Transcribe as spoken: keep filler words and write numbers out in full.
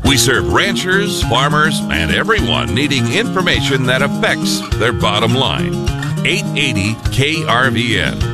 We serve ranchers, farmers, and everyone needing information that affects their bottom line. eight eighty K R V N.